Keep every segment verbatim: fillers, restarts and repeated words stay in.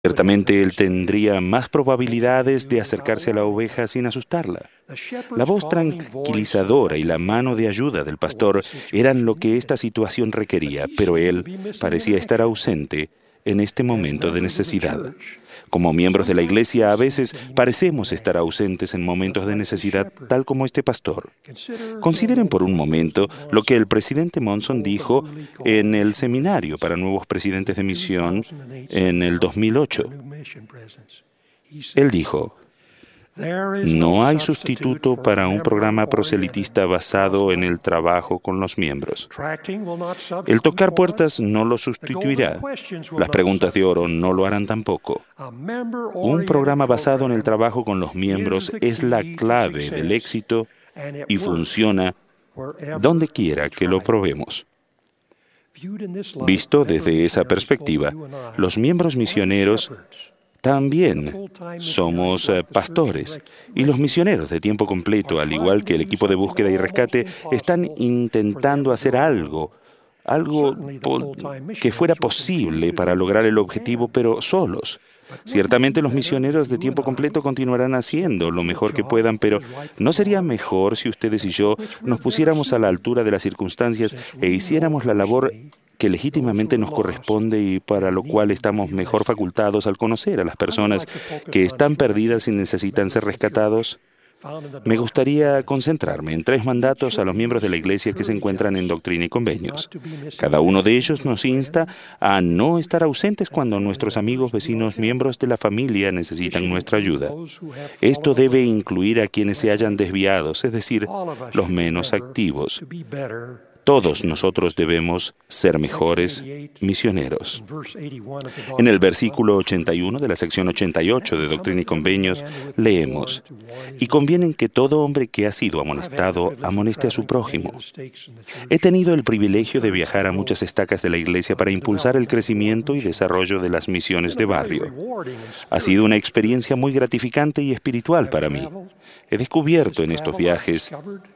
Ciertamente él tendría más probabilidades de acercarse a la oveja sin asustarla. La voz tranquilizadora y la mano de ayuda del pastor eran lo que esta situación requería, pero él parecía estar ausente en este momento de necesidad. Como miembros de la Iglesia, a veces parecemos estar ausentes en momentos de necesidad, tal como este pastor. Consideren por un momento lo que el presidente Monson dijo en el seminario para nuevos presidentes de misión en el dos mil ocho. Él dijo: no hay sustituto para un programa proselitista basado en el trabajo con los miembros. El tocar puertas no lo sustituirá. Las preguntas de oro no lo harán tampoco. Un programa basado en el trabajo con los miembros es la clave del éxito y funciona donde quiera que lo probemos. Visto desde esa perspectiva, los miembros misioneros también somos uh, pastores, y los misioneros de tiempo completo, al igual que el equipo de búsqueda y rescate, están intentando hacer algo, algo que fuera posible para lograr el objetivo, pero solos. Ciertamente los misioneros de tiempo completo continuarán haciendo lo mejor que puedan, pero ¿no sería mejor si ustedes y yo nos pusiéramos a la altura de las circunstancias e hiciéramos la labor que legítimamente nos corresponde y para lo cual estamos mejor facultados al conocer a las personas que están perdidas y necesitan ser rescatados? Me gustaría concentrarme en tres mandatos a los miembros de la Iglesia que se encuentran en Doctrina y Convenios. Cada uno de ellos nos insta a no estar ausentes cuando nuestros amigos, vecinos, miembros de la familia necesitan nuestra ayuda. Esto debe incluir a quienes se hayan desviado, es decir, los menos activos. Todos nosotros debemos ser mejores misioneros. En el versículo ochenta y uno de la sección ochenta y ocho de Doctrina y Convenios leemos: y conviene que todo hombre que ha sido amonestado amoneste a su prójimo. He tenido el privilegio de viajar a muchas estacas de la Iglesia para impulsar el crecimiento y desarrollo de las misiones de barrio. Ha sido una experiencia muy gratificante y espiritual para mí. He descubierto en estos viajes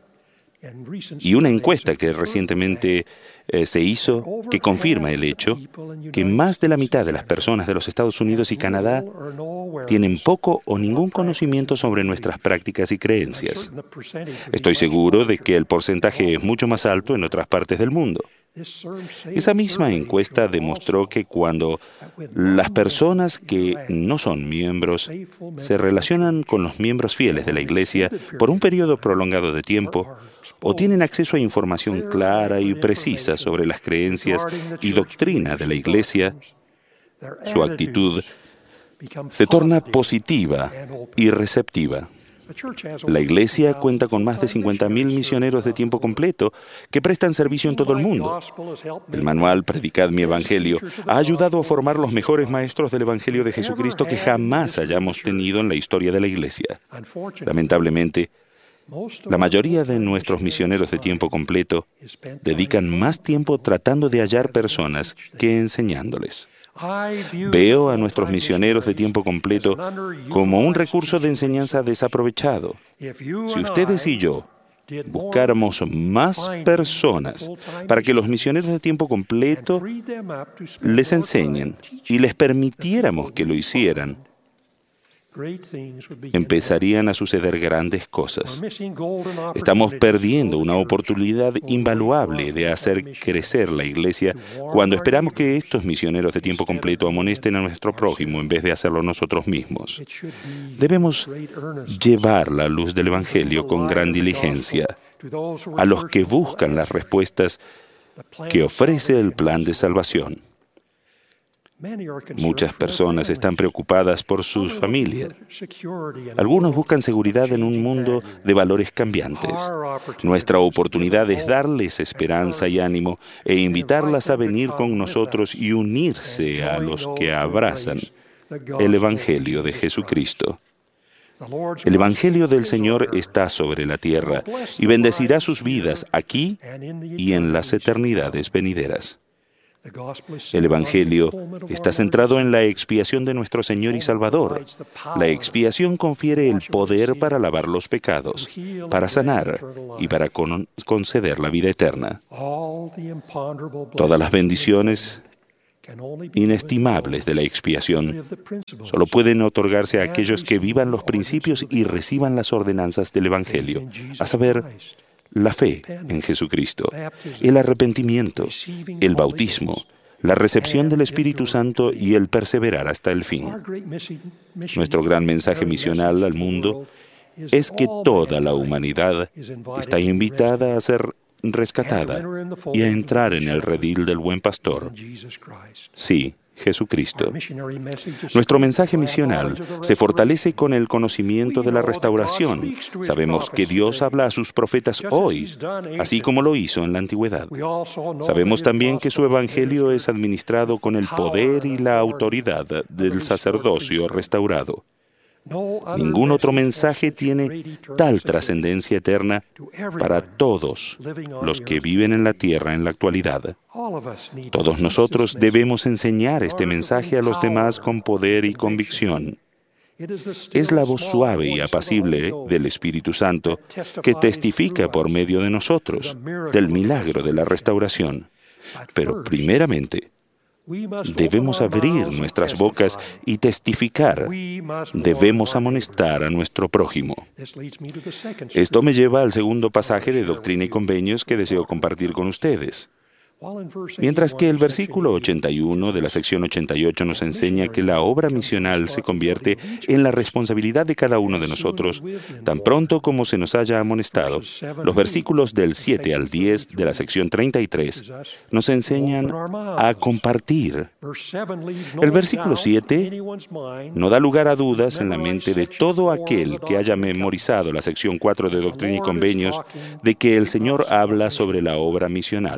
y una encuesta que recientemente eh, se hizo que confirma el hecho que más de la mitad de las personas de los Estados Unidos y Canadá tienen poco o ningún conocimiento sobre nuestras prácticas y creencias. Estoy seguro de que el porcentaje es mucho más alto en otras partes del mundo. Esa misma encuesta demostró que cuando las personas que no son miembros se relacionan con los miembros fieles de la Iglesia por un periodo prolongado de tiempo, o tienen acceso a información clara y precisa sobre las creencias y doctrina de la Iglesia, su actitud se torna positiva y receptiva. La Iglesia cuenta con más de cincuenta mil misioneros de tiempo completo que prestan servicio en todo el mundo. El manual Predicad mi Evangelio ha ayudado a formar los mejores maestros del Evangelio de Jesucristo que jamás hayamos tenido en la historia de la Iglesia. Lamentablemente, la mayoría de nuestros misioneros de tiempo completo dedican más tiempo tratando de hallar personas que enseñándoles. Veo a nuestros misioneros de tiempo completo como un recurso de enseñanza desaprovechado. Si ustedes y yo buscáramos más personas para que los misioneros de tiempo completo les enseñen y les permitiéramos que lo hicieran, empezarían a suceder grandes cosas. Estamos perdiendo una oportunidad invaluable de hacer crecer la Iglesia cuando esperamos que estos misioneros de tiempo completo amonesten a nuestro prójimo en vez de hacerlo nosotros mismos. Debemos llevar la luz del Evangelio con gran diligencia a los que buscan las respuestas que ofrece el plan de salvación. Muchas personas están preocupadas por sus familias. Algunos buscan seguridad en un mundo de valores cambiantes. Nuestra oportunidad es darles esperanza y ánimo e invitarlas a venir con nosotros y unirse a los que abrazan el Evangelio de Jesucristo. El Evangelio del Señor está sobre la tierra y bendecirá sus vidas aquí y en las eternidades venideras. El Evangelio está centrado en la expiación de nuestro Señor y Salvador. La expiación confiere el poder para lavar los pecados, para sanar y para con- conceder la vida eterna. Todas las bendiciones inestimables de la expiación solo pueden otorgarse a aquellos que vivan los principios y reciban las ordenanzas del Evangelio, a saber, la fe en Jesucristo, el arrepentimiento, el bautismo, la recepción del Espíritu Santo y el perseverar hasta el fin. Nuestro gran mensaje misional al mundo es que toda la humanidad está invitada a ser rescatada y a entrar en el redil del buen pastor. Sí, Jesucristo. Nuestro mensaje misional se fortalece con el conocimiento de la restauración. Sabemos que Dios habla a sus profetas hoy, así como lo hizo en la antigüedad. Sabemos también que su evangelio es administrado con el poder y la autoridad del sacerdocio restaurado. Ningún otro mensaje tiene tal trascendencia eterna para todos los que viven en la tierra en la actualidad. Todos nosotros debemos enseñar este mensaje a los demás con poder y convicción. Es la voz suave y apacible del Espíritu Santo que testifica por medio de nosotros del milagro de la restauración. Pero primeramente, debemos abrir nuestras bocas y testificar. Debemos amonestar a nuestro prójimo. Esto me lleva al segundo pasaje de Doctrina y Convenios que deseo compartir con ustedes. Mientras que el versículo ochenta y uno de la sección ochenta y ocho nos enseña que la obra misional se convierte en la responsabilidad de cada uno de nosotros, tan pronto como se nos haya amonestado, los versículos del siete al diez de la sección treinta y tres nos enseñan a compartir. El versículo siete no da lugar a dudas en la mente de todo aquel que haya memorizado la sección cuatro de Doctrina y Convenios de que el Señor habla sobre la obra misional.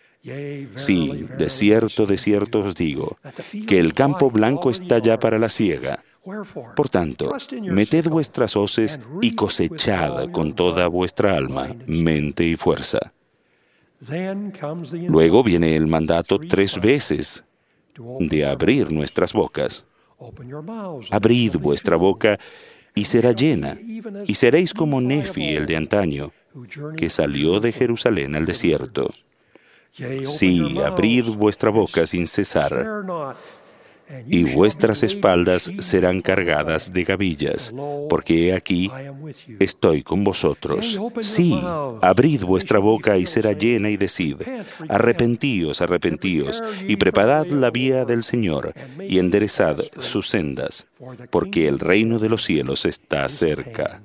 Sí, de cierto, de cierto os digo, que el campo blanco está ya para la siega. Por tanto, meted vuestras hoces y cosechad con toda vuestra alma, mente y fuerza. Luego viene el mandato tres veces de abrir nuestras bocas. Abrid vuestra boca y será llena, y seréis como Nefi, el de antaño, que salió de Jerusalén al desierto. Sí, abrid vuestra boca sin cesar, y vuestras espaldas serán cargadas de gavillas, porque he aquí, estoy con vosotros. Sí, abrid vuestra boca y será llena y decid, arrepentíos, arrepentíos, y preparad la vía del Señor, y enderezad sus sendas, porque el reino de los cielos está cerca.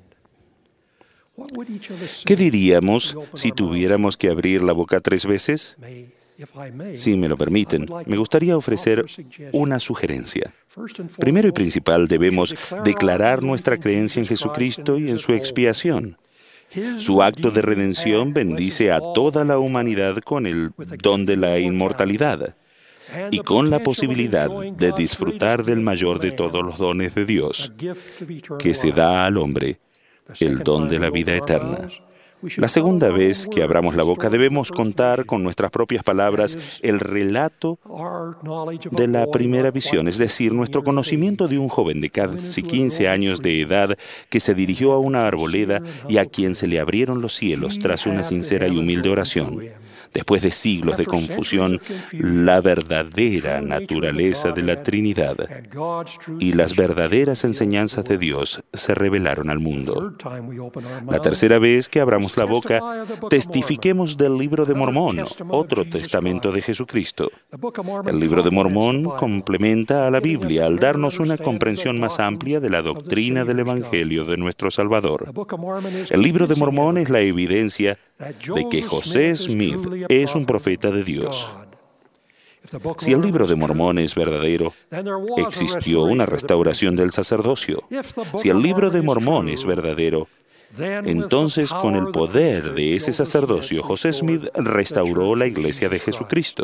¿Qué diríamos si tuviéramos que abrir la boca tres veces? Si me lo permiten, me gustaría ofrecer una sugerencia. Primero y principal, debemos declarar nuestra creencia en Jesucristo y en su expiación. Su acto de redención bendice a toda la humanidad con el don de la inmortalidad y con la posibilidad de disfrutar del mayor de todos los dones de Dios, que se da al hombre, el don de la vida eterna. La segunda vez que abramos la boca debemos contar con nuestras propias palabras el relato de la primera visión, es decir, nuestro conocimiento de un joven de casi quince años de edad que se dirigió a una arboleda y a quien se le abrieron los cielos tras una sincera y humilde oración. Después de siglos de confusión, la verdadera naturaleza de la Trinidad y las verdaderas enseñanzas de Dios se revelaron al mundo. La tercera vez que abramos la boca, testifiquemos del Libro de Mormón, otro testamento de Jesucristo. El Libro de Mormón complementa a la Biblia al darnos una comprensión más amplia de la doctrina del Evangelio de nuestro Salvador. El Libro de Mormón es la evidencia de que José Smith es un profeta de Dios. Si el Libro de Mormón es verdadero, existió una restauración del sacerdocio. Si el Libro de Mormón es verdadero, entonces con el poder de ese sacerdocio, José Smith restauró la Iglesia de Jesucristo.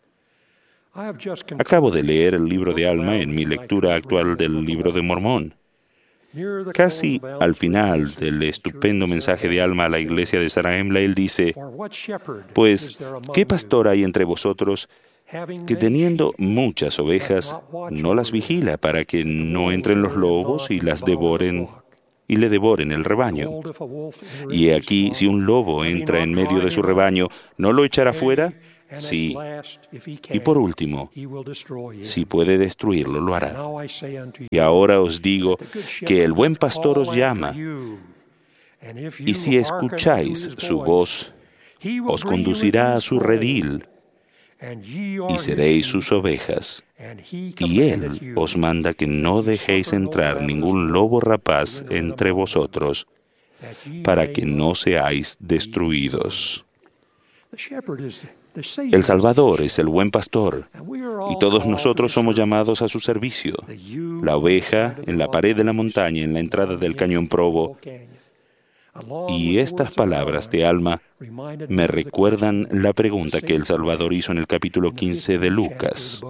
Acabo de leer el libro de Alma en mi lectura actual del Libro de Mormón. Casi al final del estupendo mensaje de Alma a la iglesia de Zarahemla, él dice, pues, ¿qué pastor hay entre vosotros que teniendo muchas ovejas no las vigila para que no entren los lobos y las devoren y le devoren el rebaño? Y he aquí, si un lobo entra en medio de su rebaño, ¿no lo echará fuera? Sí. Y por último, si puede destruirlo, lo hará. Y ahora os digo que el buen pastor os llama, y si escucháis su voz, os conducirá a su redil, y seréis sus ovejas. Y Él os manda que no dejéis entrar ningún lobo rapaz entre vosotros, para que no seáis destruidos. El Salvador es el buen pastor, y todos nosotros somos llamados a su servicio. La oveja en la pared de la montaña, en la entrada del cañón Provo. Y estas palabras de Alma me recuerdan la pregunta que el Salvador hizo en el capítulo quince de Lucas.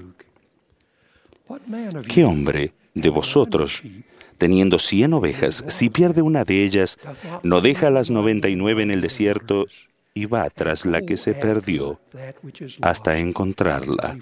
¿Qué hombre de vosotros, teniendo cien ovejas, si pierde una de ellas, no deja las noventa y nueve en el desierto y va tras la que se perdió hasta encontrarla?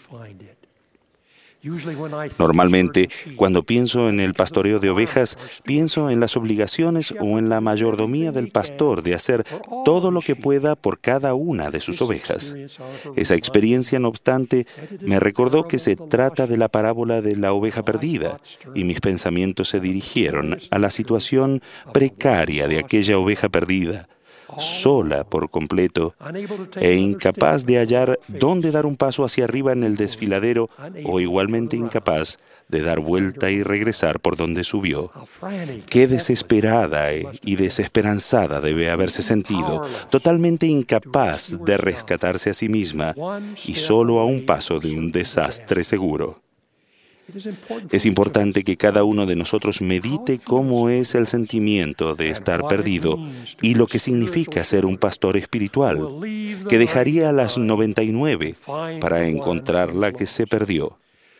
Normalmente, cuando pienso en el pastoreo de ovejas, pienso en las obligaciones o en la mayordomía del pastor de hacer todo lo que pueda por cada una de sus ovejas. Esa experiencia, no obstante, me recordó que se trata de la parábola de la oveja perdida, y mis pensamientos se dirigieron a la situación precaria de aquella oveja perdida, sola por completo e incapaz de hallar dónde dar un paso hacia arriba en el desfiladero, o igualmente incapaz de dar vuelta y regresar por donde subió. Qué desesperada y desesperanzada debe haberse sentido, totalmente incapaz de rescatarse a sí misma y solo a un paso de un desastre seguro. Es importante que cada uno de nosotros medite cómo es el sentimiento de estar perdido y lo que significa ser un pastor espiritual, que dejaría a las noventa y nueve para encontrar la que se perdió.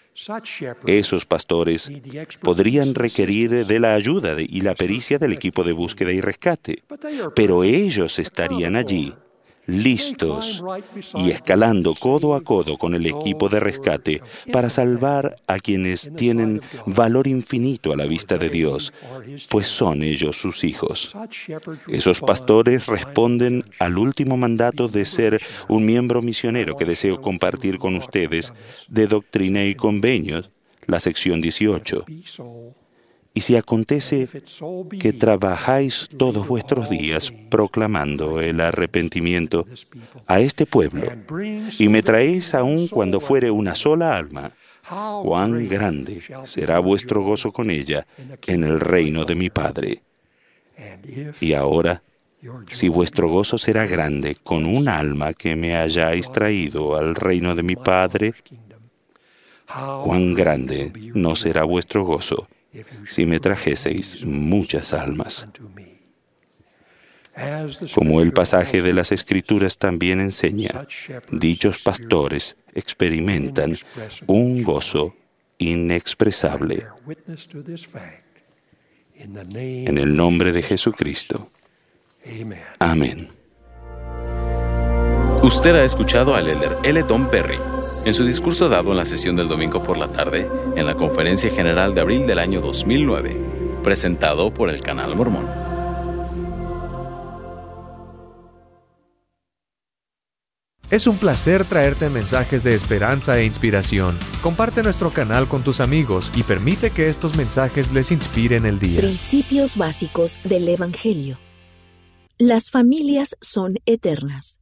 Esos pastores podrían requerir de la ayuda de, y la pericia del equipo de búsqueda y rescate, pero ellos estarían allí, listos y escalando codo a codo con el equipo de rescate para salvar a quienes tienen valor infinito a la vista de Dios, pues son ellos sus hijos. Esos pastores responden al último mandato de ser un miembro misionero que deseo compartir con ustedes de Doctrina y Convenios, la sección dieciocho. Y si acontece que trabajáis todos vuestros días proclamando el arrepentimiento a este pueblo, y me traéis aún cuando fuere una sola alma, cuán grande será vuestro gozo con ella en el reino de mi Padre. Y ahora, si vuestro gozo será grande con un alma que me hayáis traído al reino de mi Padre, cuán grande no será vuestro gozo si me trajeseis muchas almas. Como el pasaje de las Escrituras también enseña, dichos pastores experimentan un gozo inexpresable. En el nombre de Jesucristo. Amén. Usted ha escuchado al elder L. Tom Perry en su discurso dado en la sesión del domingo por la tarde en la Conferencia General de abril del año dos mil nueve, presentado por el Canal Mormón. Es un placer traerte mensajes de esperanza e inspiración. Comparte nuestro canal con tus amigos y permite que estos mensajes les inspiren el día. Principios básicos del Evangelio. Las familias son eternas.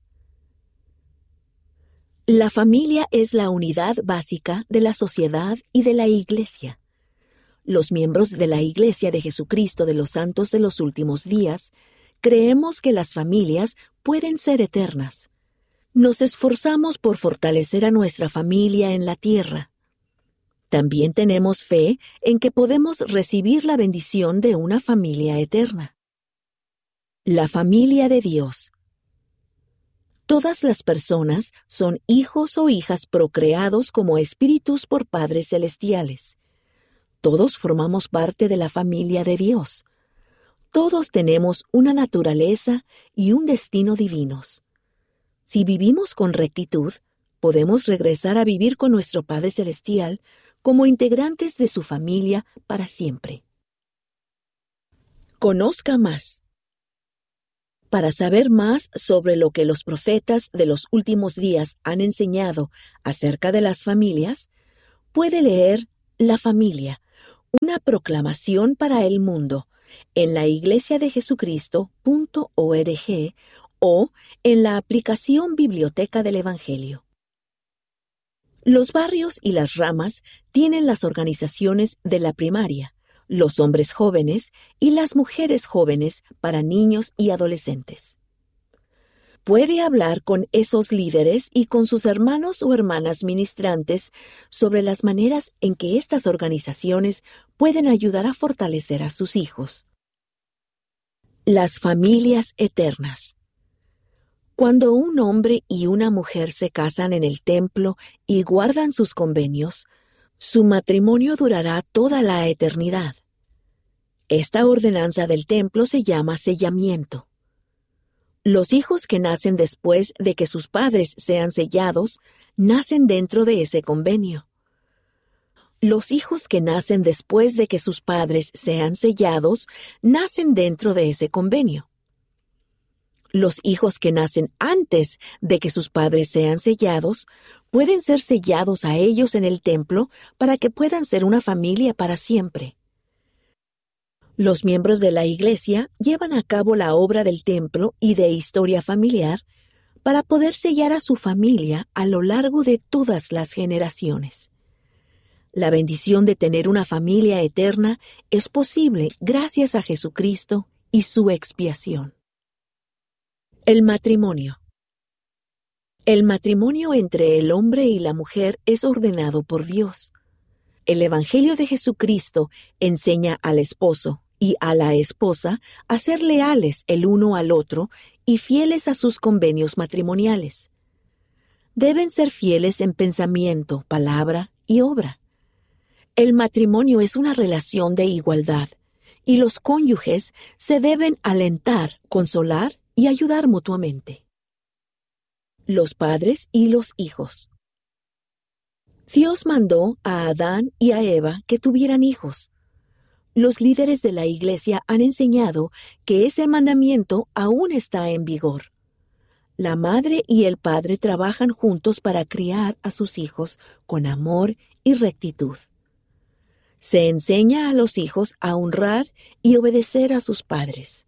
La familia es la unidad básica de la sociedad y de la Iglesia. Los miembros de la Iglesia de Jesucristo de los Santos de los Últimos Días creemos que las familias pueden ser eternas. Nos esforzamos por fortalecer a nuestra familia en la tierra. También tenemos fe en que podemos recibir la bendición de una familia eterna. La familia de Dios. Todas las personas son hijos o hijas procreados como espíritus por padres celestiales. Todos formamos parte de la familia de Dios. Todos tenemos una naturaleza y un destino divinos. Si vivimos con rectitud, podemos regresar a vivir con nuestro Padre Celestial como integrantes de su familia para siempre. Conozca más. Para saber más sobre lo que los profetas de los últimos días han enseñado acerca de las familias, puede leer La familia, una proclamación para el mundo, en la iglesia de jesucristo punto org o en la aplicación Biblioteca del Evangelio. Los barrios y las ramas tienen las organizaciones de la primaria, los hombres jóvenes y las mujeres jóvenes para niños y adolescentes. Puede hablar con esos líderes y con sus hermanos o hermanas ministrantes sobre las maneras en que estas organizaciones pueden ayudar a fortalecer a sus hijos. Las familias eternas. Cuando un hombre y una mujer se casan en el templo y guardan sus convenios, su matrimonio durará toda la eternidad. Esta ordenanza del templo se llama sellamiento. Los hijos que nacen después de que sus padres sean sellados, nacen dentro de ese convenio. Los hijos que nacen después de que sus padres sean sellados, nacen dentro de ese convenio. Los hijos que nacen antes de que sus padres sean sellados, pueden ser sellados a ellos en el templo para que puedan ser una familia para siempre. Los miembros de la Iglesia llevan a cabo la obra del templo y de historia familiar para poder sellar a su familia a lo largo de todas las generaciones. La bendición de tener una familia eterna es posible gracias a Jesucristo y su expiación. El matrimonio. El matrimonio entre el hombre y la mujer es ordenado por Dios. El Evangelio de Jesucristo enseña al esposo y a la esposa a ser leales el uno al otro y fieles a sus convenios matrimoniales. Deben ser fieles en pensamiento, palabra y obra. El matrimonio es una relación de igualdad y los cónyuges se deben alentar, consolar y ayudar mutuamente. Los padres y los hijos. Dios mandó a Adán y a Eva que tuvieran hijos. Los líderes de la Iglesia han enseñado que ese mandamiento aún está en vigor. La madre y el padre trabajan juntos para criar a sus hijos con amor y rectitud. Se enseña a los hijos a honrar y obedecer a sus padres.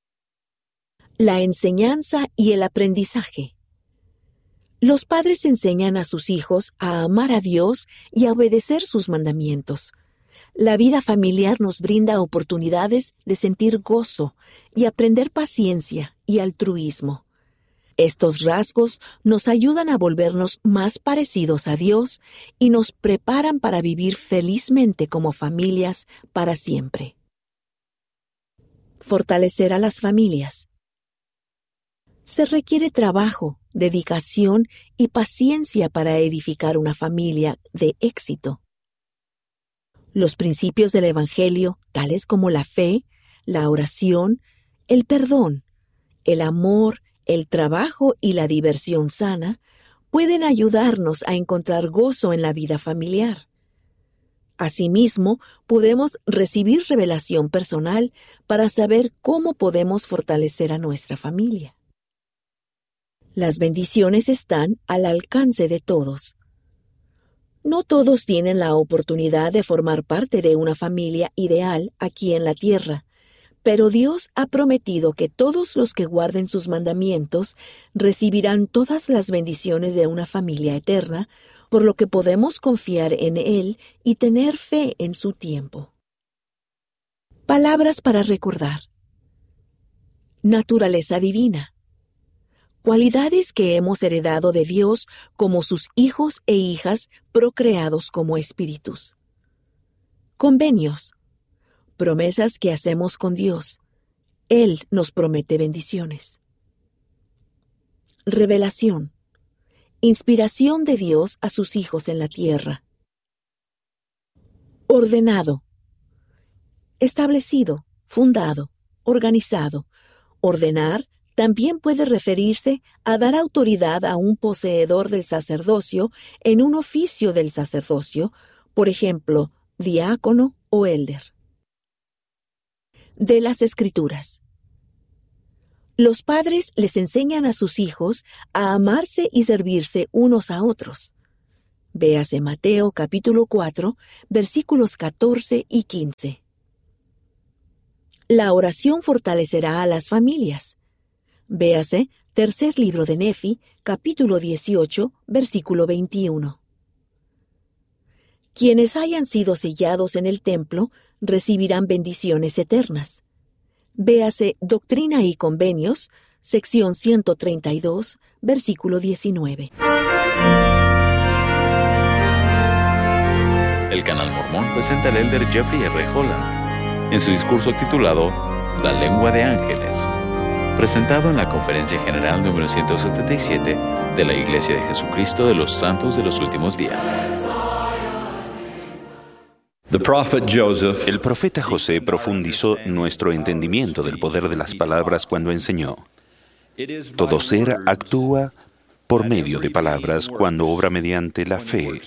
La enseñanza y el aprendizaje. Los padres enseñan a sus hijos a amar a Dios y a obedecer sus mandamientos. La vida familiar nos brinda oportunidades de sentir gozo y aprender paciencia y altruismo. Estos rasgos nos ayudan a volvernos más parecidos a Dios y nos preparan para vivir felizmente como familias para siempre. Fortalecer a las familias. Se requiere trabajo, dedicación y paciencia para edificar una familia de éxito. Los principios del Evangelio, tales como la fe, la oración, el perdón, el amor, el trabajo y la diversión sana, pueden ayudarnos a encontrar gozo en la vida familiar. Asimismo, podemos recibir revelación personal para saber cómo podemos fortalecer a nuestra familia. Las bendiciones están al alcance de todos. No todos tienen la oportunidad de formar parte de una familia ideal aquí en la tierra, pero Dios ha prometido que todos los que guarden sus mandamientos recibirán todas las bendiciones de una familia eterna, por lo que podemos confiar en Él y tener fe en su tiempo. Palabras para recordar. Naturaleza divina. Cualidades que hemos heredado de Dios como sus hijos e hijas procreados como espíritus. Convenios. Promesas que hacemos con Dios. Él nos promete bendiciones. Revelación. Inspiración de Dios a sus hijos en la tierra. Ordenado. Establecido, fundado, organizado. Ordenar también puede referirse a dar autoridad a un poseedor del sacerdocio en un oficio del sacerdocio, por ejemplo, diácono o elder. De las Escrituras. Los padres les enseñan a sus hijos a amarse y servirse unos a otros. Véase Mateo capítulo cuatro, versículos catorce y quince. La oración fortalecerá a las familias. Véase Tercer libro de Nefi, capítulo dieciocho, versículo veintiuno. Quienes hayan sido sellados en el templo recibirán bendiciones eternas. Véase Doctrina y Convenios, sección ciento treinta y dos, versículo diecinueve. El Canal Mormón presenta al elder Jeffrey R. Holland en su discurso titulado La lengua de ángeles, presentado en la Conferencia General número ciento setenta y siete de la Iglesia de Jesucristo de los Santos de los Últimos Días. El profeta José profundizó nuestro entendimiento del poder de las palabras cuando enseñó: todo ser actúa por medio de palabras cuando obra mediante la fe.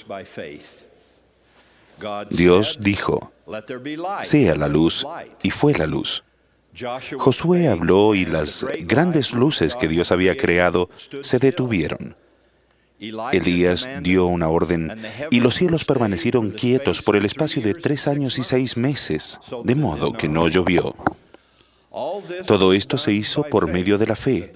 Dios dijo: sea la luz, y fue la luz. Josué habló y las grandes luces que Dios había creado se detuvieron. Elías dio una orden y los cielos permanecieron quietos por el espacio de tres años y seis meses, de modo que no llovió. Todo esto se hizo por medio de la fe.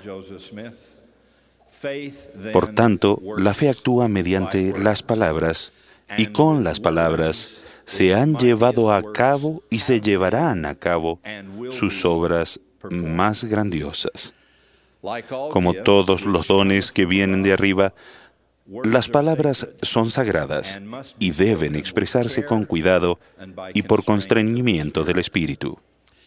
Por tanto, la fe actúa mediante las palabras, y con las palabras se han llevado a cabo y se llevarán a cabo sus obras más grandiosas. Como todos los dones que vienen de arriba, las palabras son sagradas y deben expresarse con cuidado y por constreñimiento del Espíritu.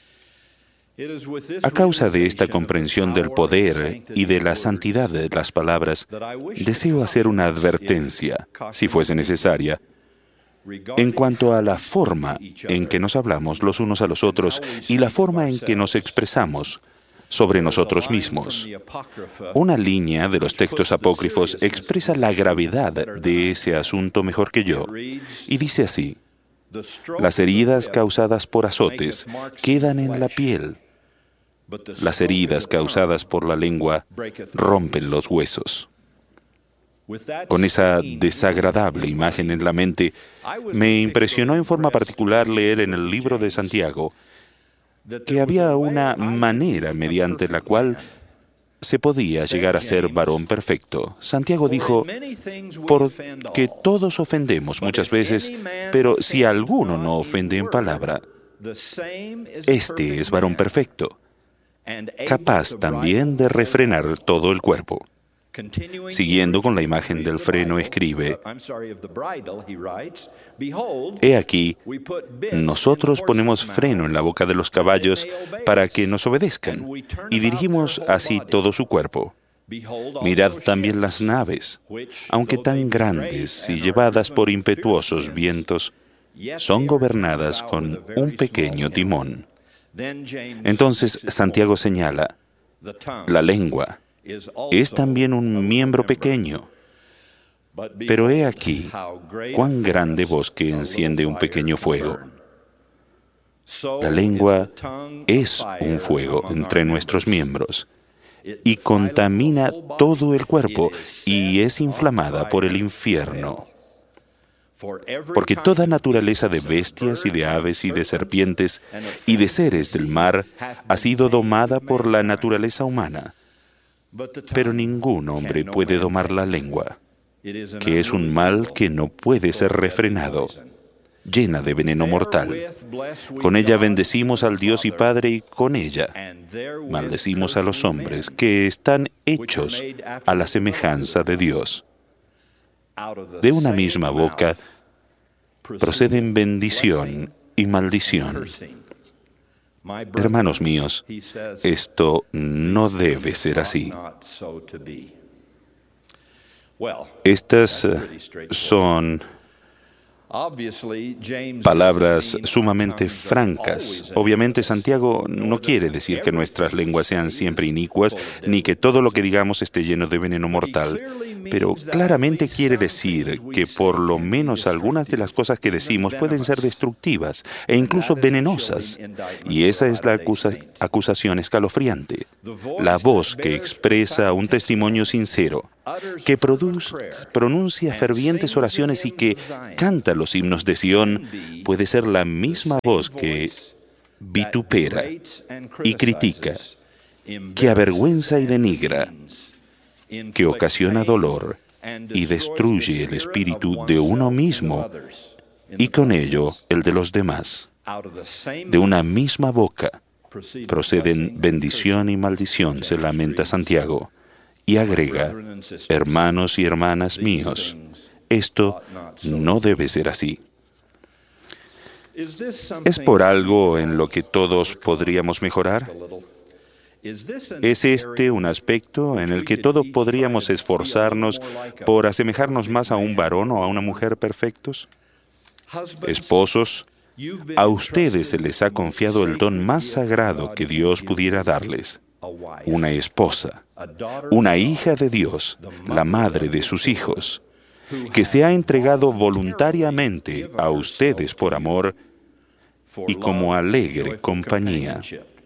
A causa de esta comprensión del poder y de la santidad de las palabras, deseo hacer una advertencia, si fuese necesaria, en cuanto a la forma en que nos hablamos los unos a los otros y la forma en que nos expresamos sobre nosotros mismos. Una línea de los textos apócrifos expresa la gravedad de ese asunto mejor que yo, y dice así: las heridas causadas por azotes quedan en la piel. Las heridas causadas por la lengua rompen los huesos. Con esa desagradable imagen en la mente, me impresionó en forma particular leer en el libro de Santiago que había una manera mediante la cual se podía llegar a ser varón perfecto. Santiago dijo: porque todos ofendemos muchas veces, pero si alguno no ofende en palabra, este es varón perfecto, capaz también de refrenar todo el cuerpo. Siguiendo con la imagen del freno, escribe: he aquí, nosotros ponemos freno en la boca de los caballos para que nos obedezcan, y dirigimos así todo su cuerpo. Mirad también las naves, aunque tan grandes y llevadas por impetuosos vientos, son gobernadas con un pequeño timón. Entonces Santiago señala: la lengua es también un miembro pequeño, pero he aquí cuán grande bosque enciende un pequeño fuego. La lengua es un fuego entre nuestros miembros y contamina todo el cuerpo y es inflamada por el infierno. Porque toda naturaleza de bestias y de aves y de serpientes y de seres del mar ha sido domada por la naturaleza humana. Pero ningún hombre puede domar la lengua, que es un mal que no puede ser refrenado, llena de veneno mortal. Con ella bendecimos al Dios y Padre, y con ella maldecimos a los hombres que están hechos a la semejanza de Dios. De una misma boca proceden bendición y maldición. Hermanos míos, esto no debe ser así. Estas son palabras sumamente francas. Obviamente, Santiago no quiere decir que nuestras lenguas sean siempre inicuas, ni que todo lo que digamos esté lleno de veneno mortal. pero claramente quiere decir que por lo menos algunas de las cosas que decimos pueden ser destructivas e incluso venenosas. Y esa es la acusa- acusación escalofriante. La voz que expresa un testimonio sincero, que produce, pronuncia fervientes oraciones y que canta los himnos de Sión, puede ser la misma voz que vitupera y critica, que avergüenza y denigra, que ocasiona dolor y destruye el espíritu de uno mismo y con ello el de los demás. De una misma boca proceden bendición y maldición, se lamenta Santiago, y agrega: hermanos y hermanas míos, esto no debe ser así. ¿Es por algo en lo que todos podríamos mejorar? ¿Es este un aspecto en el que todos podríamos esforzarnos por asemejarnos más a un varón o a una mujer perfectos? Esposos, a ustedes se les ha confiado el don más sagrado que Dios pudiera darles: una esposa, una hija de Dios, la madre de sus hijos, que se ha entregado voluntariamente a ustedes por amor y como alegre compañía.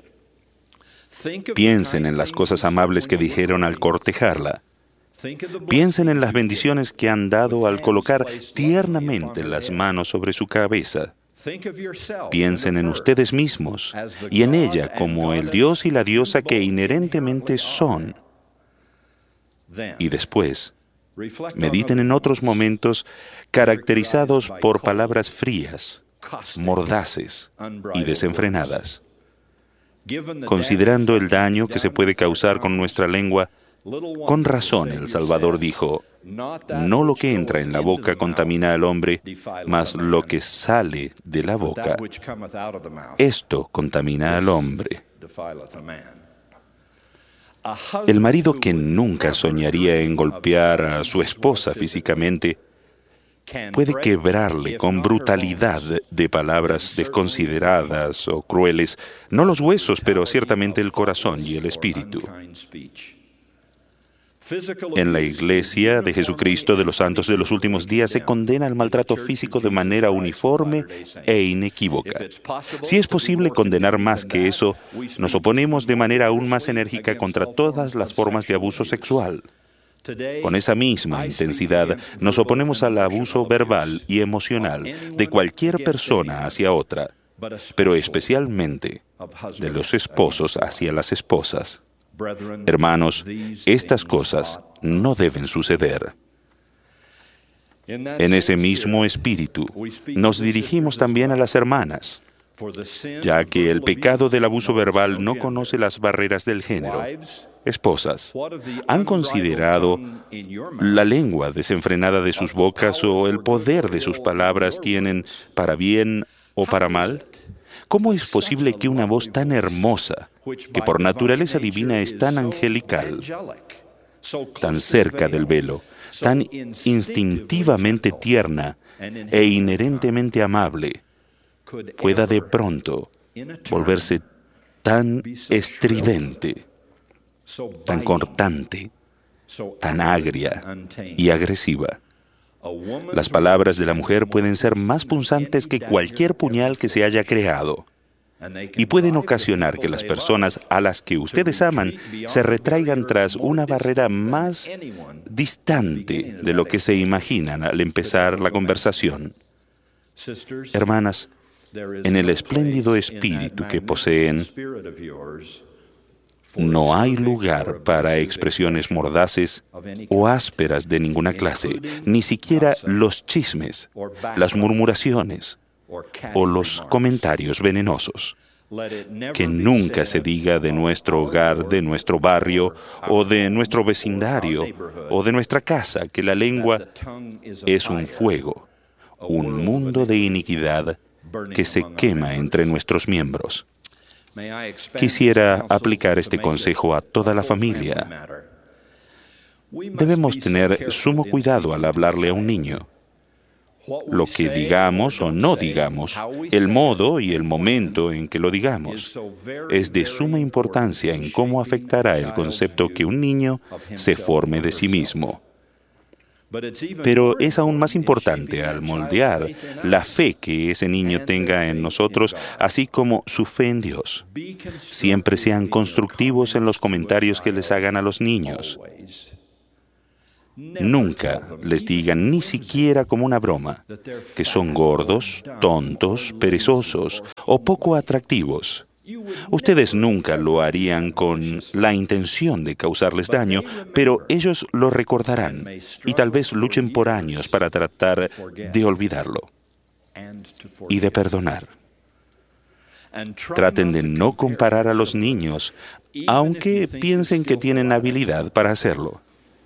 Piensen en las cosas amables que dijeron al cortejarla. Piensen en las bendiciones que han dado al colocar tiernamente las manos sobre su cabeza. Piensen en ustedes mismos y en ella como el Dios y la diosa que inherentemente son. Y después, mediten en otros momentos caracterizados por palabras frías, mordaces y desenfrenadas. Considerando el daño que se puede causar con nuestra lengua, con razón el Salvador dijo: no lo que entra en la boca contamina al hombre, mas lo que sale de la boca, esto contamina al hombre. El marido que nunca soñaría en golpear a su esposa físicamente puede quebrarle con brutalidad de palabras desconsideradas o crueles, no los huesos, pero ciertamente el corazón y el espíritu. En la Iglesia de Jesucristo de los Santos de los Últimos Días se condena el maltrato físico de manera uniforme e inequívoca. Si es posible condenar más que eso, nos oponemos de manera aún más enérgica contra todas las formas de abuso sexual. Con esa misma intensidad, nos oponemos al abuso verbal y emocional de cualquier persona hacia otra, pero especialmente de los esposos hacia las esposas. Hermanos, estas cosas no deben suceder. En ese mismo espíritu, nos dirigimos también a las hermanas, ya que el pecado del abuso verbal no conoce las barreras del género. Esposas, ¿han considerado la lengua desenfrenada de sus bocas o el poder de sus palabras tienen para bien o para mal? ¿Cómo es posible que una voz tan hermosa, que por naturaleza divina es tan angelical, tan cerca del velo, tan instintivamente tierna e inherentemente amable, pueda de pronto volverse tan estridente, tan cortante, tan agria y agresiva? Las palabras de la mujer pueden ser más punzantes que cualquier puñal que se haya creado y pueden ocasionar que las personas a las que ustedes aman se retraigan tras una barrera más distante de lo que se imaginan al empezar la conversación. Hermanas, en el espléndido espíritu que poseen, no hay lugar para expresiones mordaces o ásperas de ninguna clase, ni siquiera los chismes, las murmuraciones o los comentarios venenosos. Que nunca se diga de nuestro hogar, de nuestro barrio o de nuestro vecindario o de nuestra casa que la lengua es un fuego, un mundo de iniquidad que se quema entre nuestros miembros. Quisiera aplicar este consejo a toda la familia. Debemos tener sumo cuidado al hablarle a un niño. Lo que digamos o no digamos, el modo y el momento en que lo digamos, es de suma importancia en cómo afectará el concepto que un niño se forme de sí mismo. Pero es aún más importante al moldear la fe que ese niño tenga en nosotros, así como su fe en Dios. Siempre sean constructivos en los comentarios que les hagan a los niños. Nunca les digan, ni siquiera como una broma, que son gordos, tontos, perezosos o poco atractivos. Ustedes nunca lo harían con la intención de causarles daño, pero ellos lo recordarán y tal vez luchen por años para tratar de olvidarlo y de perdonar. Traten de no comparar a los niños, aunque piensen que tienen habilidad para hacerlo.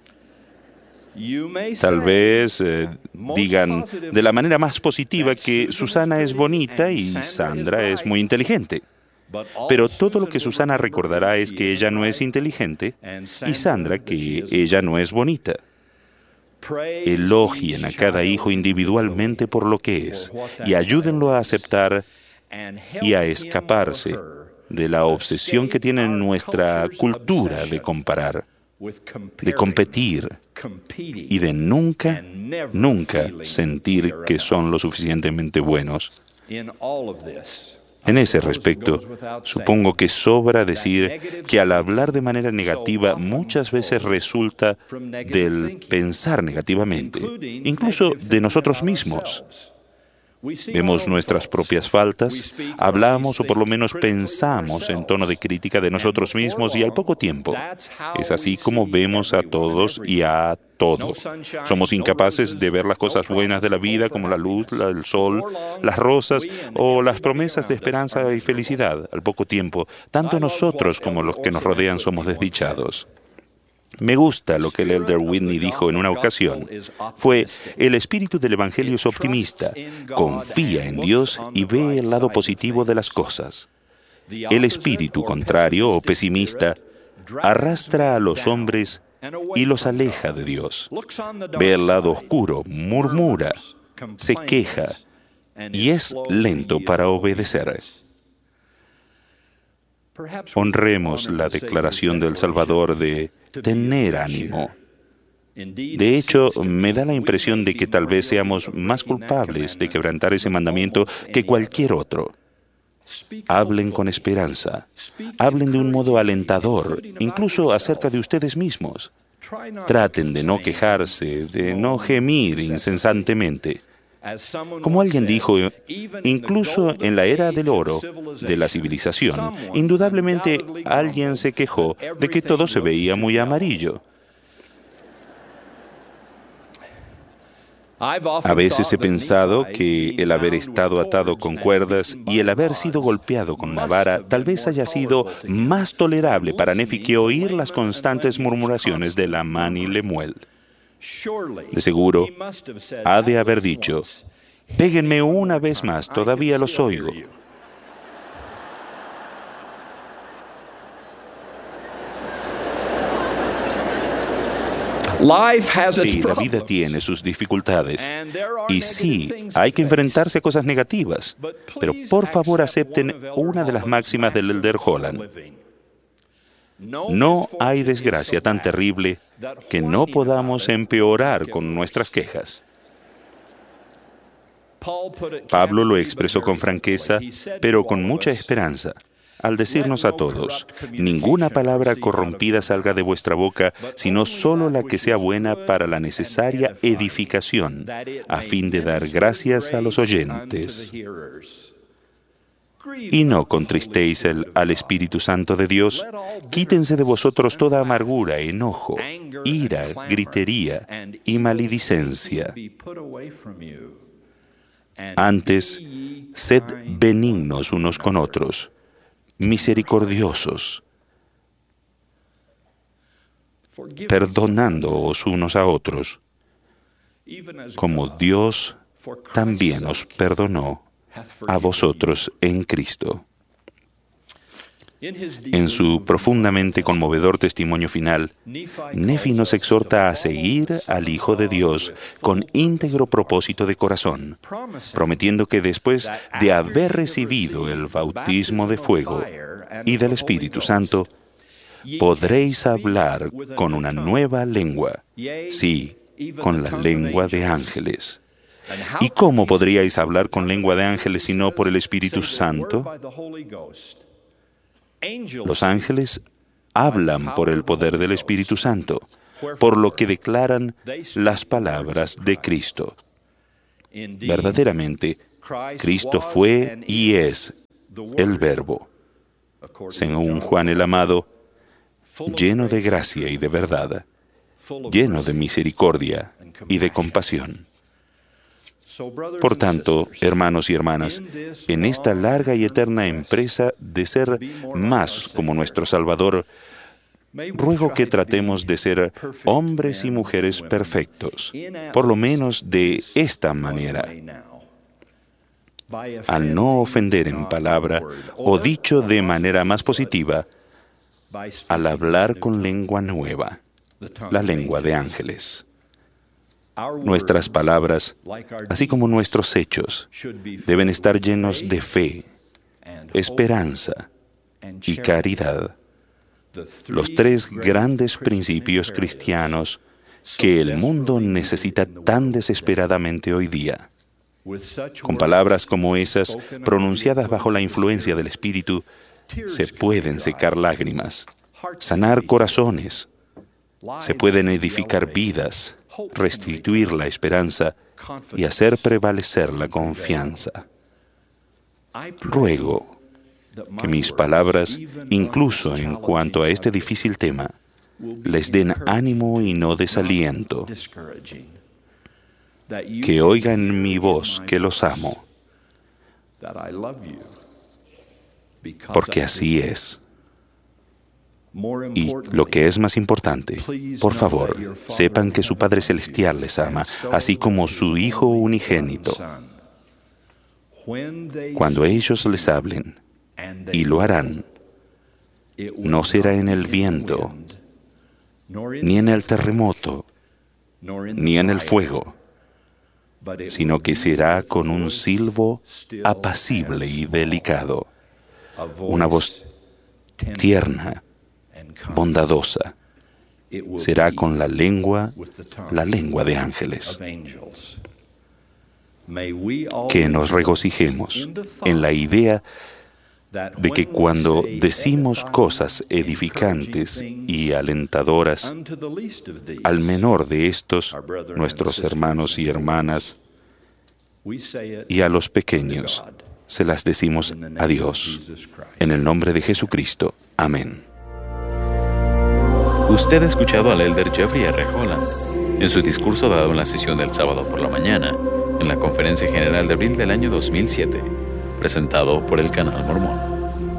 Tal vez eh, digan de la manera más positiva que Susana es bonita y Sandra es muy inteligente. Pero todo lo que Susana recordará es que ella no es inteligente y Sandra que ella no es bonita. Elogien a cada hijo individualmente por lo que es y ayúdenlo a aceptar y a escaparse de la obsesión que tiene nuestra cultura de comparar, de competir y de nunca, nunca sentir que son lo suficientemente buenos. En ese respecto, supongo que sobra decir que al hablar de manera negativa muchas veces resulta del pensar negativamente, incluso de nosotros mismos. Vemos nuestras propias faltas, hablamos o por lo menos pensamos en tono de crítica de nosotros mismos y al poco tiempo. Es así como vemos a todos y a todo. Somos incapaces de ver las cosas buenas de la vida como la luz, el sol, las rosas o las promesas de esperanza y felicidad. Al poco tiempo, tanto nosotros como los que nos rodean somos desdichados. Me gusta lo que el elder Whitney dijo en una ocasión. Fue, el espíritu del Evangelio es optimista, confía en Dios y ve el lado positivo de las cosas. El espíritu contrario o pesimista arrastra a los hombres y los aleja de Dios. Ve el lado oscuro, murmura, se queja y es lento para obedecer. Honremos la declaración del Salvador de tener ánimo. De hecho, me da la impresión de que tal vez seamos más culpables de quebrantar ese mandamiento que cualquier otro. Hablen con esperanza. Hablen de un modo alentador, incluso acerca de ustedes mismos. Traten de no quejarse, de no gemir incesantemente. Como alguien dijo, incluso en la era del oro, de la civilización, indudablemente alguien se quejó de que todo se veía muy amarillo. A veces he pensado que el haber estado atado con cuerdas y el haber sido golpeado con una vara tal vez haya sido más tolerable para Nefi que oír las constantes murmuraciones de Lamán y Lemuel. De seguro, ha de haber dicho, péguenme una vez más, todavía los oigo. Sí, la vida tiene sus dificultades. Y sí, hay que enfrentarse a cosas negativas. Pero por favor acepten una de las máximas del elder Holland. No hay desgracia tan terrible que no podamos empeorar con nuestras quejas. Pablo lo expresó con franqueza, pero con mucha esperanza, al decirnos a todos, ninguna palabra corrompida salga de vuestra boca, sino solo la que sea buena para la necesaria edificación, a fin de dar gracias a los oyentes. Y no contristéis el, al Espíritu Santo de Dios. Quítense de vosotros toda amargura, enojo, ira, gritería y maledicencia. Antes, sed benignos unos con otros, misericordiosos, perdonándoos unos a otros, como Dios también os perdonó a vosotros en Cristo. En su profundamente conmovedor testimonio final, Nefi nos exhorta a seguir al Hijo de Dios con íntegro propósito de corazón, prometiendo que después de haber recibido el bautismo de fuego y del Espíritu Santo, podréis hablar con una nueva lengua, sí, con la lengua de ángeles. ¿Y cómo podríais hablar con lengua de ángeles si no por el Espíritu Santo? Los ángeles hablan por el poder del Espíritu Santo, por lo que declaran las palabras de Cristo. Verdaderamente, Cristo fue y es el Verbo, según Juan el Amado, lleno de gracia y de verdad, lleno de misericordia y de compasión. Por tanto, hermanos y hermanas, en esta larga y eterna empresa de ser más como nuestro Salvador, ruego que tratemos de ser hombres y mujeres perfectos, por lo menos de esta manera, al no ofender en palabra o dicho de manera más positiva, al hablar con lengua nueva, la lengua de ángeles. Nuestras palabras, así como nuestros hechos, deben estar llenos de fe, esperanza y caridad, los tres grandes principios cristianos que el mundo necesita tan desesperadamente hoy día. Con palabras como esas, pronunciadas bajo la influencia del Espíritu, se pueden secar lágrimas, sanar corazones, se pueden edificar vidas, restituir la esperanza y hacer prevalecer la confianza. Ruego que mis palabras, incluso en cuanto a este difícil tema, les den ánimo y no desaliento. Que oigan mi voz que los amo, porque así es. Y lo que es más importante, por favor, sepan que su Padre Celestial les ama, así como su Hijo unigénito. Cuando ellos les hablen, y lo harán, no será en el viento, ni en el terremoto, ni en el fuego, sino que será con un silbo apacible y delicado, una voz tierna, bondadosa. Será con la lengua, la lengua de ángeles. Que nos regocijemos en la idea de que cuando decimos cosas edificantes y alentadoras al menor de estos, nuestros hermanos y hermanas, y a los pequeños, se las decimos a Dios. En el nombre de Jesucristo. Amén. Usted ha escuchado al elder Jeffrey R. Holland en su discurso dado en la sesión del sábado por la mañana en la Conferencia General de abril del año dos mil siete, presentado por el Canal Mormón.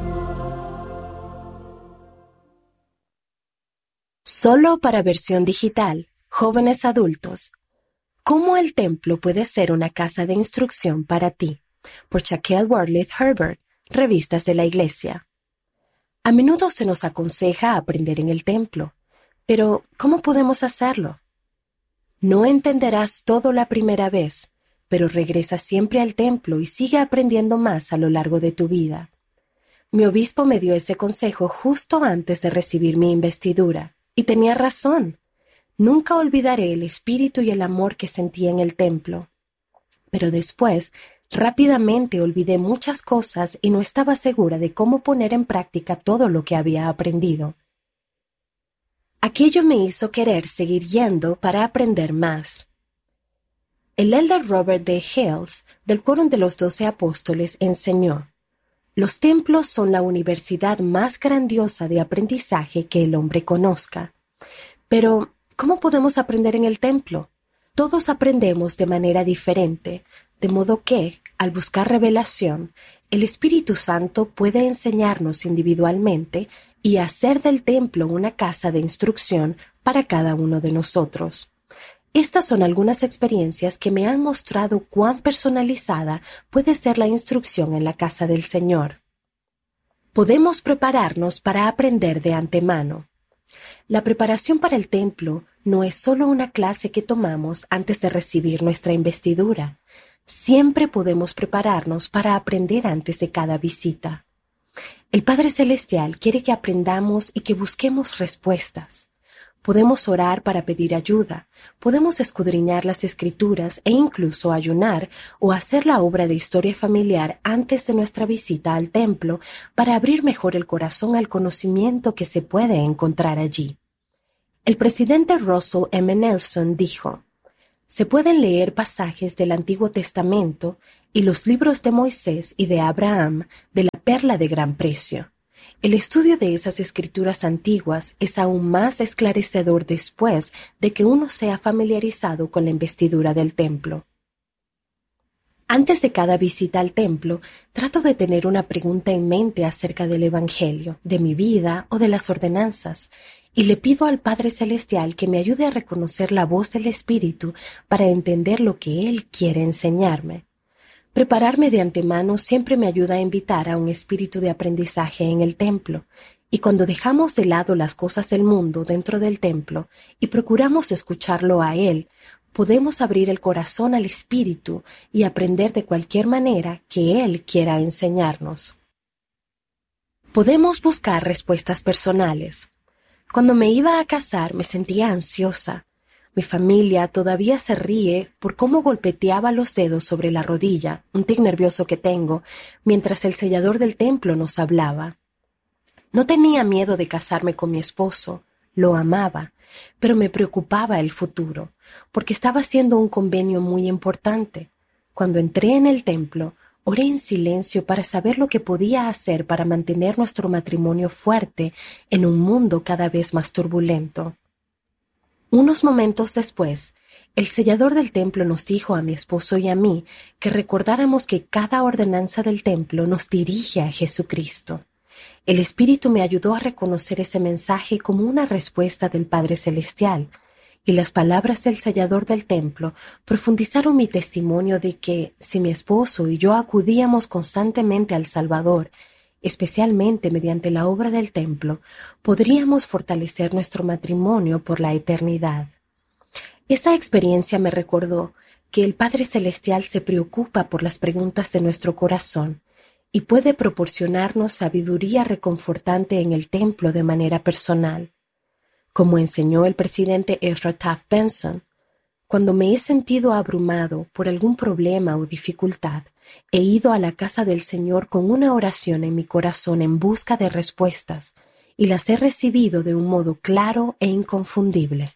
Solo para versión digital, jóvenes adultos. ¿Cómo el templo puede ser una casa de instrucción para ti? Por Shaquille Worthley Herbert, Revistas de la Iglesia. A menudo se nos aconseja aprender en el templo, pero ¿cómo podemos hacerlo? No entenderás todo la primera vez, pero regresa siempre al templo y sigue aprendiendo más a lo largo de tu vida. Mi obispo me dio ese consejo justo antes de recibir mi investidura, y tenía razón. Nunca olvidaré el espíritu y el amor que sentí en el templo. Pero después, rápidamente olvidé muchas cosas y no estaba segura de cómo poner en práctica todo lo que había aprendido. Aquello me hizo querer seguir yendo para aprender más. El elder Robert D. Hales, del Quórum de los Doce Apóstoles, enseñó: los templos son la universidad más grandiosa de aprendizaje que el hombre conozca. Pero, ¿cómo podemos aprender en el templo? Todos aprendemos de manera diferente, de modo que, al buscar revelación, el Espíritu Santo puede enseñarnos individualmente y hacer del templo una casa de instrucción para cada uno de nosotros. Estas son algunas experiencias que me han mostrado cuán personalizada puede ser la instrucción en la casa del Señor. Podemos prepararnos para aprender de antemano. La preparación para el templo no es solo una clase que tomamos antes de recibir nuestra investidura. Siempre podemos prepararnos para aprender antes de cada visita. El Padre Celestial quiere que aprendamos y que busquemos respuestas. Podemos orar para pedir ayuda, podemos escudriñar las Escrituras e incluso ayunar o hacer la obra de historia familiar antes de nuestra visita al templo para abrir mejor el corazón al conocimiento que se puede encontrar allí. El presidente Russell M. Nelson dijo: se pueden leer pasajes del Antiguo Testamento y los libros de Moisés y de Abraham de la perla de gran precio. El estudio de esas escrituras antiguas es aún más esclarecedor después de que uno sea familiarizado con la investidura del templo. Antes de cada visita al templo, trato de tener una pregunta en mente acerca del Evangelio, de mi vida o de las ordenanzas, y le pido al Padre Celestial que me ayude a reconocer la voz del Espíritu para entender lo que Él quiere enseñarme. Prepararme de antemano siempre me ayuda a invitar a un espíritu de aprendizaje en el templo, y cuando dejamos de lado las cosas del mundo dentro del templo y procuramos escucharlo a Él, podemos abrir el corazón al Espíritu y aprender de cualquier manera que Él quiera enseñarnos. Podemos buscar respuestas personales. Cuando me iba a casar me sentía ansiosa. Mi familia todavía se ríe por cómo golpeteaba los dedos sobre la rodilla, un tic nervioso que tengo, mientras el sellador del templo nos hablaba. No tenía miedo de casarme con mi esposo, lo amaba, pero me preocupaba el futuro, porque estaba haciendo un convenio muy importante. Cuando entré en el templo, oré en silencio para saber lo que podía hacer para mantener nuestro matrimonio fuerte en un mundo cada vez más turbulento. Unos momentos después, el sellador del templo nos dijo a mi esposo y a mí que recordáramos que cada ordenanza del templo nos dirige a Jesucristo. El Espíritu me ayudó a reconocer ese mensaje como una respuesta del Padre Celestial, y las palabras del sellador del templo profundizaron mi testimonio de que, si mi esposo y yo acudíamos constantemente al Salvador, especialmente mediante la obra del templo, podríamos fortalecer nuestro matrimonio por la eternidad. Esa experiencia me recordó que el Padre Celestial se preocupa por las preguntas de nuestro corazón y puede proporcionarnos sabiduría reconfortante en el templo de manera personal. Como enseñó el presidente Ezra Taft Benson, cuando me he sentido abrumado por algún problema o dificultad, he ido a la casa del Señor con una oración en mi corazón en busca de respuestas y las he recibido de un modo claro e inconfundible.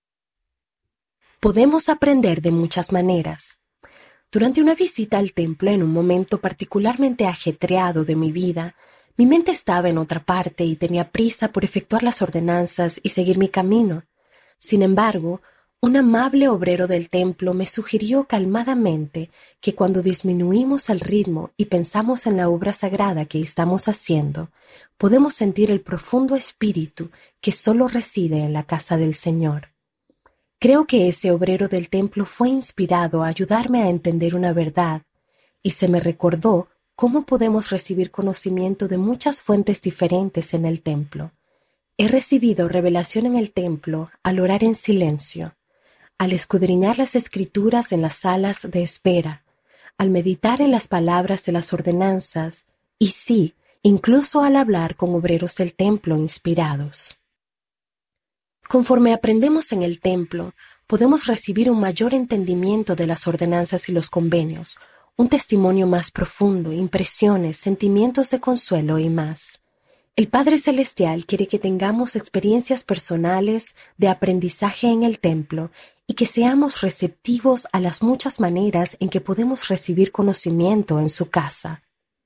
Podemos aprender de muchas maneras. Durante una visita al templo en un momento particularmente ajetreado de mi vida, mi mente estaba en otra parte y tenía prisa por efectuar las ordenanzas y seguir mi camino. Sin embargo, un amable obrero del templo me sugirió calmadamente que cuando disminuimos el ritmo y pensamos en la obra sagrada que estamos haciendo, podemos sentir el profundo espíritu que solo reside en la casa del Señor. Creo que ese obrero del templo fue inspirado a ayudarme a entender una verdad, y se me recordó cómo podemos recibir conocimiento de muchas fuentes diferentes en el templo. He recibido revelación en el templo al orar en silencio, al escudriñar las Escrituras en las salas de espera, al meditar en las palabras de las ordenanzas y sí, incluso al hablar con obreros del templo inspirados. Conforme aprendemos en el templo, podemos recibir un mayor entendimiento de las ordenanzas y los convenios, un testimonio más profundo, impresiones, sentimientos de consuelo y más. El Padre Celestial quiere que tengamos experiencias personales de aprendizaje en el templo y que seamos receptivos a las muchas maneras en que podemos recibir conocimiento en su casa.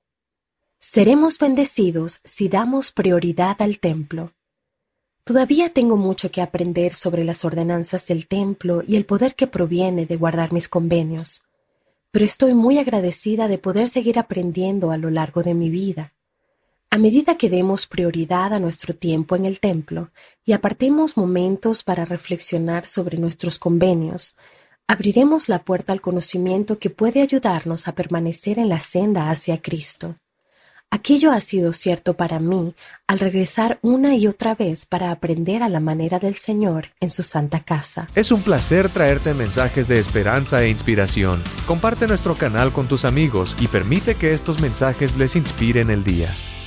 Seremos bendecidos si damos prioridad al templo. Todavía tengo mucho que aprender sobre las ordenanzas del templo y el poder que proviene de guardar mis convenios, pero estoy muy agradecida de poder seguir aprendiendo a lo largo de mi vida. A medida que demos prioridad a nuestro tiempo en el templo y apartemos momentos para reflexionar sobre nuestros convenios, abriremos la puerta al conocimiento que puede ayudarnos a permanecer en la senda hacia Cristo. Aquello ha sido cierto para mí al regresar una y otra vez para aprender a la manera del Señor en su santa casa. Es un placer traerte mensajes de esperanza e inspiración. Comparte nuestro canal con tus amigos y permite que estos mensajes les inspiren el día.